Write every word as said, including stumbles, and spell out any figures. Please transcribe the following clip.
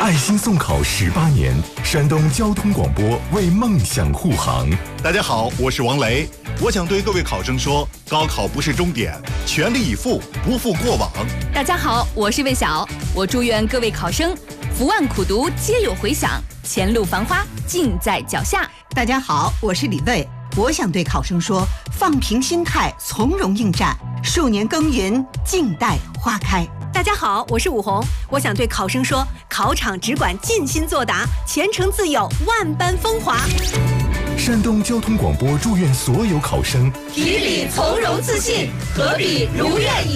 爱心送考十八年，山东交通广播为梦想护航。 大家好，我是王雷，我想对各位考生说，高考不是终点，全力以赴，不负过往。 大家好，我是魏晓，我祝愿各位考生伏案苦读皆有回响，前路繁花尽在脚下。 大家好，我是李卫，我想对考生说，放平心态，从容应战，数年耕耘，静待花开。 大家好，我是武红，我想对考生说，考场只管尽心作答，前程自有万般风华。 山东交通广播祝愿所有考生题笔从容自信，合笔如愿以